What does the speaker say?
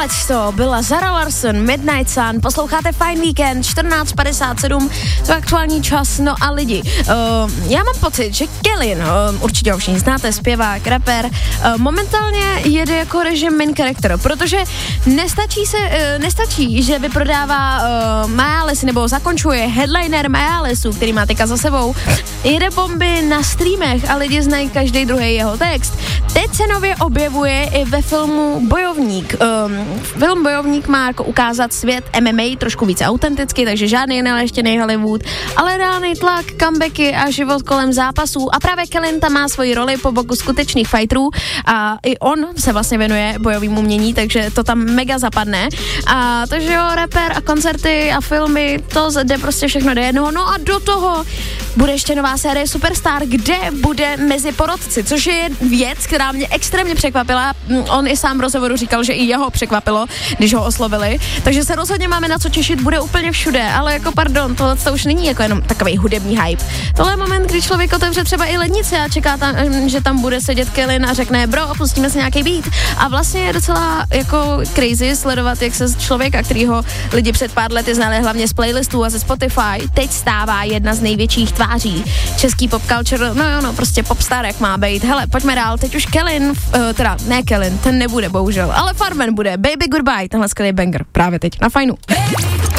Tohleto byla Zara Larsson, Midnight Sun, posloucháte Fine Weekend, 14:57, to je aktuální čas, no a lidi, já mám pocit, že Kellyn, určitě ho všichni znáte, zpěvák, rapper, momentálně jede jako režim main character, protože nestačí, že vyprodává Majálesy, nebo zakončuje headliner Majálesů, který má teďka za sebou, jede bomby na streamech a lidi znají každý druhý jeho text. Teď se nově objevuje i ve filmu Bojovník. Film Bojovník má jako ukázat svět MMA trošku více autenticky, takže žádný neleštěný Hollywood, ale reálný tlak, comebacky a život kolem zápasů. A právě Kellyn tam má svoji roli po boku skutečných fighterů a i on se vlastně věnuje bojovým umění, takže to tam mega zapadne. A takže jo, rapper a koncerty a filmy, to jde prostě všechno do jednoho. No a do toho bude ještě nová série Superstar, kde bude mezi porodci, což je věc, která mě extrémně překvapila. On i sám v rozhovoru říkal, že i jeho překvapilo, když ho oslovili. Takže se rozhodně máme na co těšit, bude úplně všude, ale jako pardon, tohle to už není jako jenom takový hudební hype. Tohle je moment, kdy člověk otevře třeba i lednici a čeká tam, že tam bude sedět Kellyn a řekne, bro, pustíme si nějaký beat. A vlastně je docela jako crazy sledovat, jak se člověka, kterýho lidi před pár lety znali hlavně z playlistů a ze Spotify, teď stává jedna z největších tváří český pop culture, no prostě popstar, jak má být. Hele, pojďme dál, teď už Kellyn, teda ne Kellyn, ten nebude bohužel, ale Farben bude, Baby Goodbye, tenhle skvělý banger, právě teď na Fajnu.